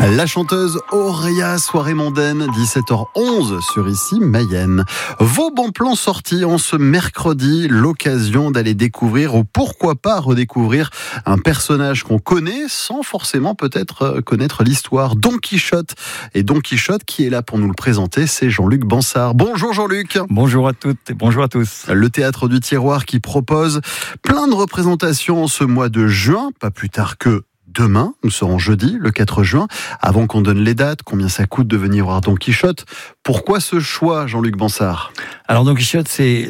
La chanteuse Auréa, soirée mondaine, 17h11 sur ici Mayenne. Vos bons plans sortis en ce mercredi, l'occasion d'aller découvrir ou pourquoi pas redécouvrir un personnage qu'on connaît sans forcément peut-être connaître l'histoire. Don Quichotte. Et Don Quichotte, qui est là pour nous le présenter, c'est Jean-Luc Bansard. Bonjour Jean-Luc. Bonjour à toutes et bonjour à tous. Le Théâtre du Tiroir qui propose plein de représentations en ce mois de juin, pas plus tard que demain, nous serons jeudi, le 4 juin. Avant qu'on donne les dates, combien ça coûte de venir voir Don Quichotte? Pourquoi ce choix, Jean-Luc Bansard? Alors Don Quichotte, c'est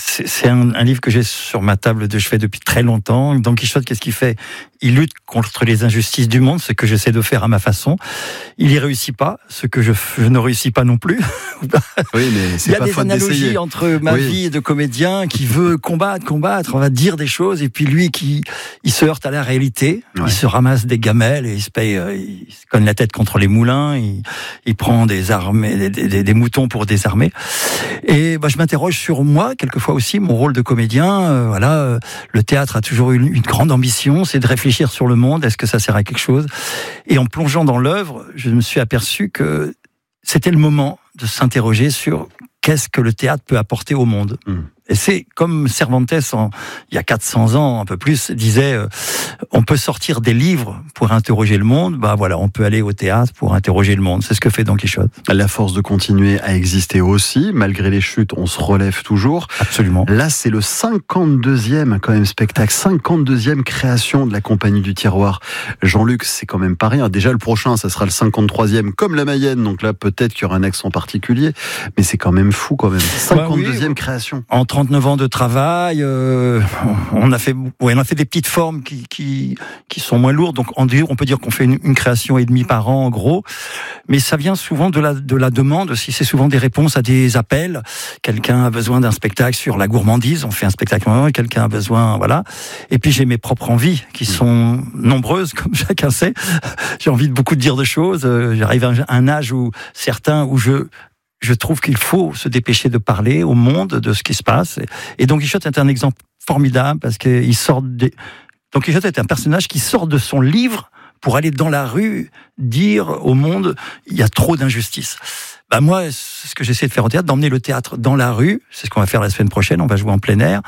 un livre que j'ai sur ma table de chevet depuis très longtemps. Don Quichotte, qu'est-ce qu'il fait? Il lutte contre les injustices du monde, ce que j'essaie de faire à ma façon. Il y réussit pas, ce que je ne réussis pas non plus. Oui, mais c'est pas faute d'essayer. Il y a des analogies entre ma vie de comédien qui veut combattre, on va dire des choses, et puis lui il se heurte à la réalité. Ouais. Il se ramasse des gamelles et il se cogne la tête contre les moulins. Il prend des armées, des moutons pour des armées. Et je m'interroge sur moi, quelquefois aussi, mon rôle de comédien. Le théâtre a toujours eu une grande ambition, c'est de réfléchir sur le monde. Est-ce que ça sert à quelque chose? Et en plongeant dans l'œuvre, je me suis aperçu que c'était le moment de s'interroger sur qu'est-ce que le théâtre peut apporter au monde. Et c'est comme Cervantes, il y a 400 ans, un peu plus, disait on peut sortir des livres pour interroger le monde. On peut aller au théâtre pour interroger le monde. C'est ce que fait Don Quichotte. La force de continuer à exister aussi, malgré les chutes, on se relève toujours. Absolument. Là, c'est le 52e quand même spectacle, 52e création de la Compagnie du Tiroir. Jean-Luc, c'est quand même pas rien. Déjà, le prochain, ça sera le 53e, comme la Mayenne. Donc là, peut-être qu'il y aura un accent particulier, mais c'est quand même fou quand même. 52e création. En 39 ans de travail, on a fait des petites formes qui sont moins lourdes. Donc on peut dire qu'on fait une création et demie par an en gros, mais ça vient souvent de la demande. Si c'est souvent des réponses à des appels, quelqu'un a besoin d'un spectacle sur la gourmandise, on fait un spectacle. Quelqu'un a besoin, voilà. Et puis j'ai mes propres envies qui sont nombreuses, comme chacun sait. J'ai envie de beaucoup de dire de choses. J'arrive à un âge où je trouve qu'il faut se dépêcher de parler au monde de ce qui se passe. Et Don Quichotte est un exemple formidable parce que Don Quichotte est un personnage qui sort de son livre pour aller dans la rue dire au monde il y a trop d'injustice. Moi, c'est ce que j'essaie de faire au théâtre, d'emmener le théâtre dans la rue. C'est ce qu'on va faire la semaine prochaine. On va jouer en plein air.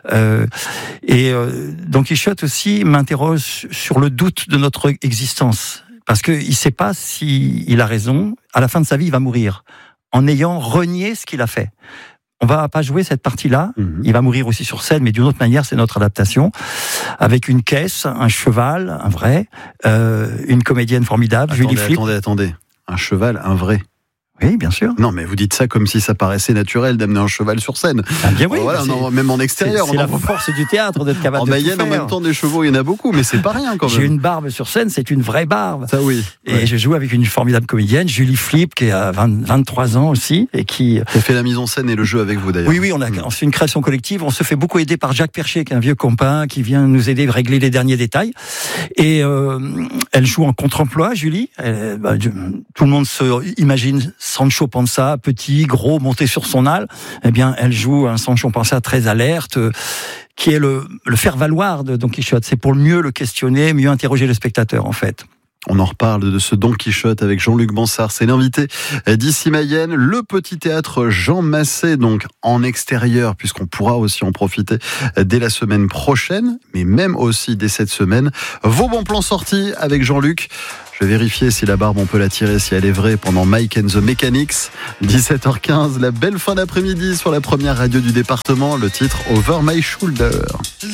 Don Quichotte aussi m'interroge sur le doute de notre existence parce que il sait pas s'il a raison. À la fin de sa vie, il va mourir en ayant renié ce qu'il a fait. On va pas jouer cette partie-là. Il va mourir aussi sur scène, mais d'une autre manière, c'est notre adaptation. Avec une caisse, un cheval, un vrai, une comédienne formidable, Julie Flip. Attendez. Un cheval, un vrai. Oui, bien sûr. Non, mais vous dites ça comme si ça paraissait naturel d'amener un cheval sur scène. Bien oui. Même en extérieur. C'est la force du théâtre d'être capable de tout faire. En Mayenne, en même temps, des chevaux, il y en a beaucoup, mais c'est pas rien quand même. J'ai une barbe sur scène, c'est une vraie barbe. Ça oui. Et je joue avec une formidable comédienne, Julie Flip, qui a 23 ans aussi, et qui a fait la mise en scène et le jeu avec vous d'ailleurs. Oui, on fait une création collective. On se fait beaucoup aider par Jacques Percher, qui est un vieux copain, qui vient nous aider à régler les derniers détails. Et elle joue en contre-emploi, Julie. Tout le monde se imagine Sancho Panza, petit, gros, monté sur son âle. Eh bien, elle joue un Sancho Panza très alerte, qui est le faire-valoir de Don Quichotte. C'est pour mieux le questionner, mieux interroger le spectateur, en fait. On en reparle de ce Don Quichotte avec Jean-Luc Bansard. C'est l'invité d'ici Mayenne, le petit théâtre Jean Massé, donc en extérieur, puisqu'on pourra aussi en profiter dès la semaine prochaine, mais même aussi dès cette semaine. Vos bons plans sortis avec Jean-Luc. Je vais vérifier si la barbe, on peut la tirer, si elle est vraie, pendant Mike and the Mechanics. 17h15, la belle fin d'après-midi sur la première radio du département. Le titre Over My Shoulder.